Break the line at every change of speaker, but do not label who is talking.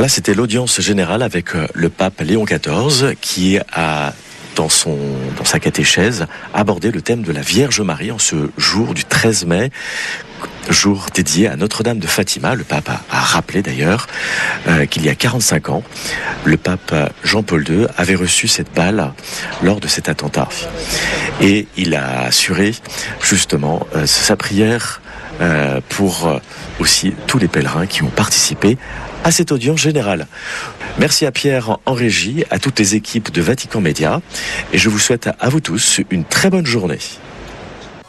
Voilà, c'était l'audience générale avec le pape Léon XIV qui a, dans sa catéchèse, abordé le thème de la Vierge Marie en ce jour du 13 mai, jour dédié à Notre-Dame de Fatima. Le pape a rappelé d'ailleurs qu'il y a 45 ans, le pape Jean-Paul II avait reçu cette balle lors de cet attentat. Et il a assuré justement sa prière pour aussi tous les pèlerins qui ont participé à cette audience générale. Merci à Pierre en régie, à toutes les équipes de Vatican Média, et je vous souhaite à vous tous une très bonne journée.